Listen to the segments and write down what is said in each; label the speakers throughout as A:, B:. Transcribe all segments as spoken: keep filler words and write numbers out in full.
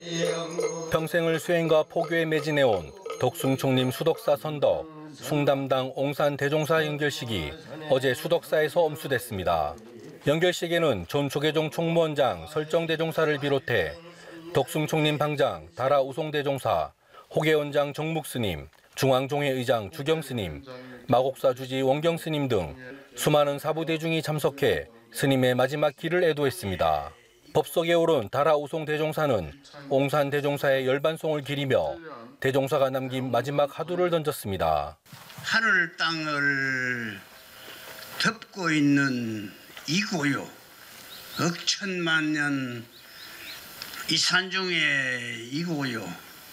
A: 평생을 수행과 포교에 매진해온 덕숭총림 수덕사 선덕, 숭담당 옹산 대종사 연결식이 어제 수덕사에서 엄수됐습니다. 연결식에는 전 조계종 총무원장 설정대종사를 비롯해 덕숭총림 방장 다라 우송대종사, 호계원장 정묵스님, 중앙종회의장 주경스님, 마곡사 주지 원경스님 등 수많은 사부대중이 참석해 스님의 마지막 길을 애도했습니다. 법석에 오른 다라 우송 대종사는 옹산 대종사의 열반송을 기리며 대종사가 남긴 마지막 하두를 던졌습니다.
B: 하늘 땅을 덮고 있는 이 고요, 억천만 년 이 산중의 이 고요,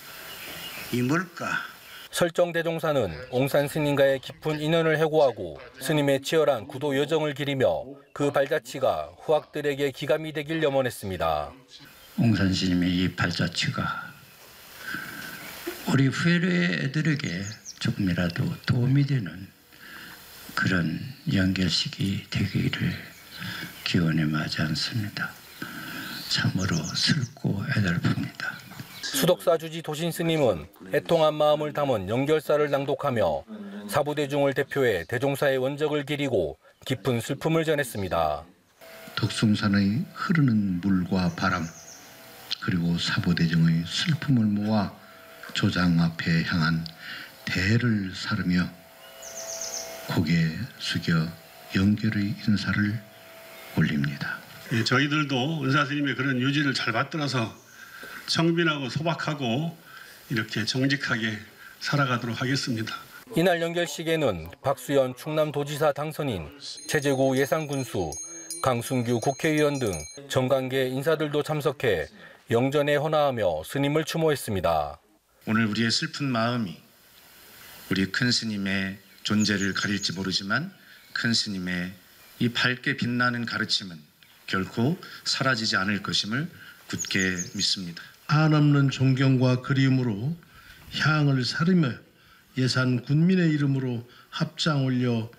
B: 이 뭘까?
A: 설정 대종사는 옹산 스님과의 깊은 인연을 해고하고 스님의 치열한 구도 여정을 기리며 그 발자취가 후학들에게 기감이 되길 염원했습니다.
B: 옹산 스님의 이 발자취가 우리 후배 애들에게 조금이라도 도움이 되는 그런 연결식이 되기를 기원해 마지 않습니다. 참으로 슬고 애달픕니다.
A: 수덕사 주지 도신 스님은 애통한 마음을 담은 연결사를 낭독하며 사부대중을 대표해 대종사의 원적을 기리고 깊은 슬픔을 전했습니다.
B: 덕숭산의 흐르는 물과 바람 그리고 사부대중의 슬픔을 모아 조장 앞에 향한 대를 사르며 고개 숙여 연결의 인사를 올립니다.
C: 예, 저희들도 은사 스님의 그런 유지를 잘 받들어서 청빈하고 소박하고 이렇게 정직하게 살아가도록 하겠습니다.
A: 이날 연결식에는 박수현 충남도지사 당선인, 최재구 예산군수, 강순규 국회의원 등 정관계 인사들도 참석해 영전에 헌화하며 스님을 추모했습니다.
D: 오늘 우리의 슬픈 마음이 우리 큰 스님의 존재를 가릴지 모르지만 큰 스님의 이 밝게 빛나는 가르침은 결코 사라지지 않을 것임을 굳게 믿습니다.
E: 한없는 존경과 그리움으로 향을 사르며 예산 군민의 이름으로 합장 올려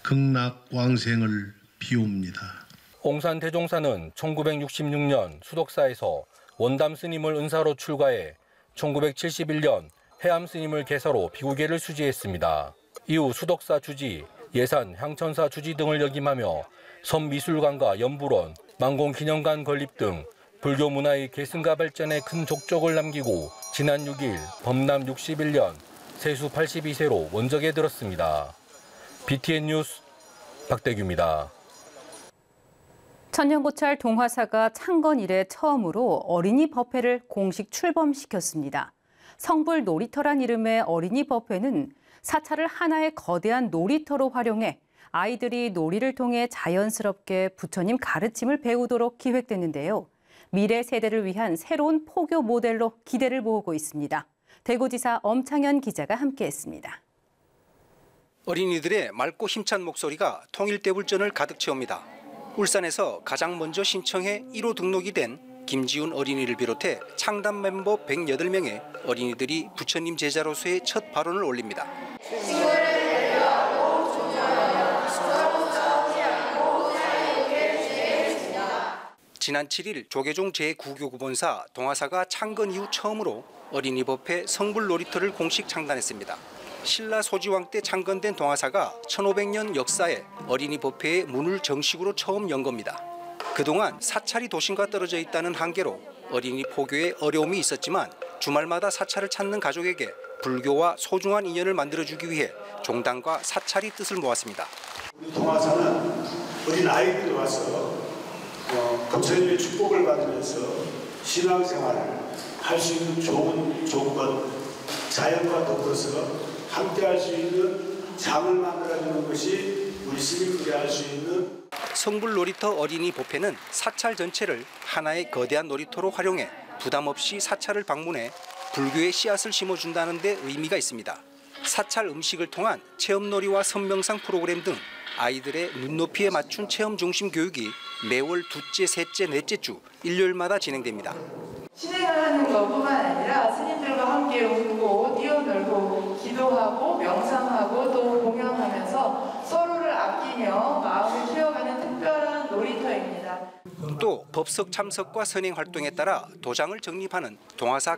E: 극락왕생을 비옵니다.
A: 옹산 대종사는 천구백육십육 년 수덕사에서 원담 스님을 은사로 출가해 천구백칠십일 년 해암 스님을 개사로 비구계를 수지했습니다. 이후 수덕사 주지, 예산 향천사 주지 등을 역임하며 섬미술관과 연불원, 만공기념관 건립 등 불교 문화의 계승과 발전에 큰 족적을 남기고 지난 육 일 범남 육십일 년 세수 팔십이 세로 원적에 들었습니다. 비티엔 뉴스 박대규입니다.
F: 천년고찰 동화사가 창건 이래 처음으로 어린이 법회를 공식 출범시켰습니다. 성불 놀이터란 이름의 어린이 법회는 사찰을 하나의 거대한 놀이터로 활용해 아이들이 놀이를 통해 자연스럽게 부처님 가르침을 배우도록 기획됐는데요. 미래 세대를 위한 새로운 포교 모델로 기대를 모으고 있습니다. 대구지사 엄창현 기자가 함께했습니다.
G: 어린이들의 맑고 힘찬 목소리가 통일대불전을 가득 채웁니다. 울산에서 가장 먼저 신청해 일 호 등록이 된 김지훈 어린이를 비롯해 창단 멤버 백여덟 명의 어린이들이 부처님 제자로서의 첫 발언을 올립니다. 지난 칠 일 조계종 제구 교구본사 동화사가 창건 이후 처음으로 어린이 법회 성불 놀이터를 공식 창단했습니다. 신라 소지왕 때 창건된 동화사가 천오백 년 역사에 어린이 법회의 문을 정식으로 처음 연 겁니다. 그동안 사찰이 도심과 떨어져 있다는 한계로 어린이 포교에 어려움이 있었지만 주말마다 사찰을 찾는 가족에게 불교와 소중한 인연을 만들어주기 위해 종단과 사찰이 뜻을 모았습니다.
H: 우리 동화사는 어린 아이들이 와서 어, 부처님의 축복을 받으면서 신앙생활을 할 수 있는 좋은 조건, 자연과 더불어서 함께할 수 있는 장을 만들어주는 것이 우리 스님들이 할 수 있는
G: 성불 놀이터 어린이 법회는 사찰 전체를 하나의 거대한 놀이터로 활용해 부담 없이 사찰을 방문해 불교의 씨앗을 심어준다는 데 의미가 있습니다. 사찰 음식을 통한 체험놀이와 선명상 프로그램 등 아이들의 눈높이에 맞춘 체험 중심 교육이 매월 둘째, 셋째, 넷째 주 일요일마다 진행됩니다.
I: 진행하는 것뿐만 아니라 스님들과 함께 웃고 뛰어놀고 기도하고 명상하고 또 공연하면서 서로를 아끼며 마음을 키워가는 특별한 놀이터입니다.
G: 또 법석 참석과 선행 활동에 따라 도장을 적립하는 동화사